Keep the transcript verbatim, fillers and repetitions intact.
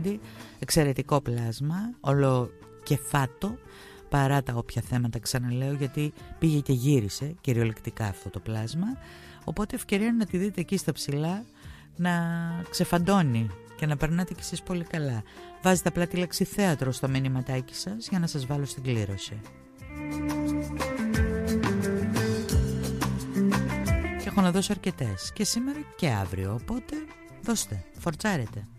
Λεβέντη. Εξαιρετικό πλάσμα, ολοκεφάτο, παρά τα όποια θέματα, ξαναλέω, γιατί πήγε και γύρισε κυριολεκτικά αυτό το πλάσμα. Οπότε ευκαιρία να τη δείτε εκεί στα ψηλά να ξεφαντώνει και να περνάτε κι εσείς πολύ καλά. Βάζετε απλά τη λέξη θέατρο στο μηνυματάκι σας για να σας βάλω στην κλήρωση. Και έχω να δώσω αρκετές και σήμερα και αύριο, οπότε δώστε, φορτσάρετε.